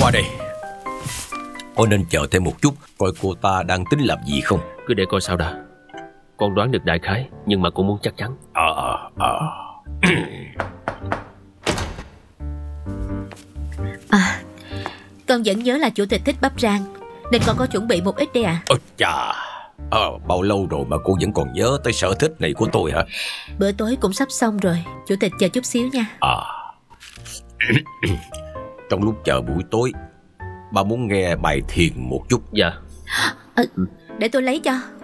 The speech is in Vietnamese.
Qua đây. Con nên chờ thêm một chút, coi cô ta đang tính làm gì không. Cứ để coi sao đã. Con đoán được đại khái, nhưng mà cũng muốn chắc chắn. Con vẫn nhớ là chủ tịch thích bắp rang, nên con có chuẩn bị một ít đây ạ. Chà, bao lâu rồi mà cô vẫn còn nhớ tới sở thích này của tôi hả? Bữa tối cũng sắp xong rồi, chủ tịch chờ chút xíu nha. Trong lúc chờ buổi tối, bà muốn nghe bài thiền một chút. Dạ. Để tôi lấy cho.